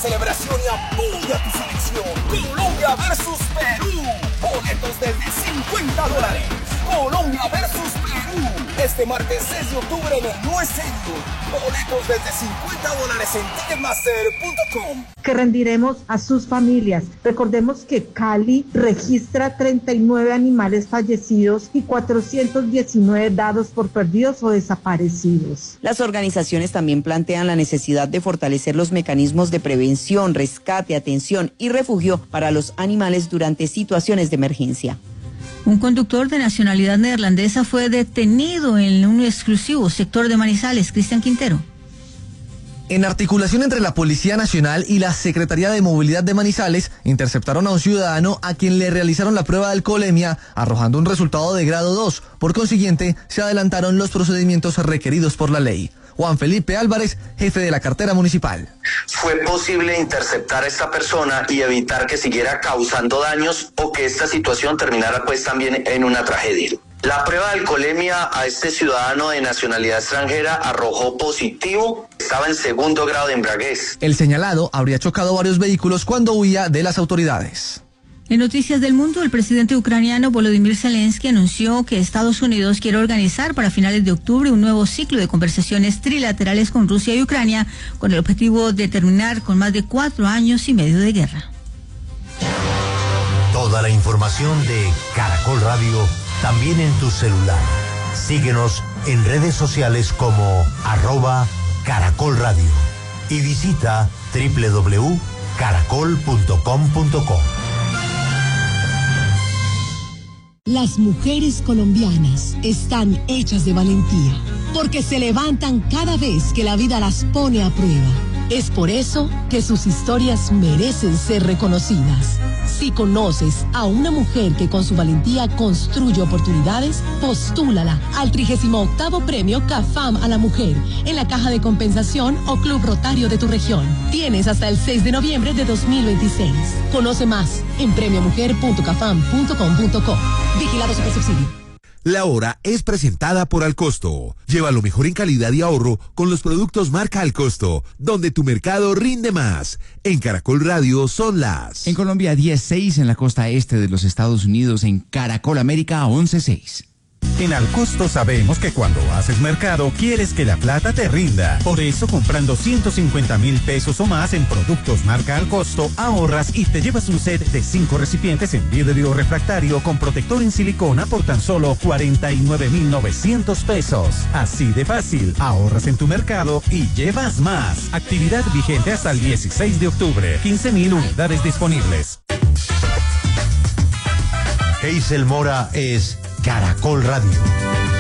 celebración y apoya a tu selección. Colombia versus Perú. Boletos desde $50. Colombia versus Perú. Este martes 6 de octubre en el New Stadium. Boletos desde $50 en Ticketmaster.com. Que rendiremos a sus familias. Recordemos que Cali registra 39 animales fallecidos y 419 dados por perdidos o desaparecidos. Las organizaciones también plantean la necesidad de fortalecer los mecanismos de prevención, rescate, atención y refugio para los animales durante situaciones de emergencia. Un conductor de nacionalidad neerlandesa fue detenido en un exclusivo sector de Manizales. Cristian Quintero. En articulación entre la Policía Nacional y la Secretaría de Movilidad de Manizales, interceptaron a un ciudadano a quien le realizaron la prueba de alcoholemia, arrojando un resultado de grado 2. Por consiguiente, se adelantaron los procedimientos requeridos por la ley. Juan Felipe Álvarez, jefe de la cartera municipal. Fue posible interceptar a esta persona y evitar que siguiera causando daños o que esta situación terminara pues también en una tragedia. La prueba de alcoholemia a este ciudadano de nacionalidad extranjera arrojó positivo, estaba en 2º grado de embriaguez. El señalado habría chocado varios vehículos cuando huía de las autoridades. En Noticias del Mundo, el presidente ucraniano Volodymyr Zelensky anunció que Estados Unidos quiere organizar para finales de octubre un nuevo ciclo de conversaciones trilaterales con Rusia y Ucrania con el objetivo de terminar con más de 4 años y medio de guerra. Toda la información de Caracol Radio también en tu celular. Síguenos en redes sociales como @Caracol Radio y visita www.caracol.com.co. Las mujeres colombianas están hechas de valentía, porque se levantan cada vez que la vida las pone a prueba. Es por eso que sus historias merecen ser reconocidas. Si conoces a una mujer que con su valentía construye oportunidades, postúlala al 38º Premio CAFAM a la Mujer en la Caja de Compensación o Club Rotario de tu región. Tienes hasta el 6 de noviembre de 2026. Conoce más en premiomujer.cafam.com.co. Vigilado Supersubsidio. La hora es presentada por Alcosto. Lleva lo mejor en calidad y ahorro con los productos marca Alcosto, donde tu mercado rinde más. En Caracol Radio son las... En Colombia 10:06, en la costa este de los Estados Unidos, en Caracol América 11:06. En Alcosto sabemos que cuando haces mercado quieres que la plata te rinda. Por eso, comprando 150.000 pesos o más en productos marca Alcosto, ahorras y te llevas un set de 5 recipientes en vidrio refractario con protector en silicona por tan solo 49.900 pesos. Así de fácil, ahorras en tu mercado y llevas más. Actividad vigente hasta el 16 de octubre. 15.000 unidades disponibles. Hazel Mora es Caracol Radio.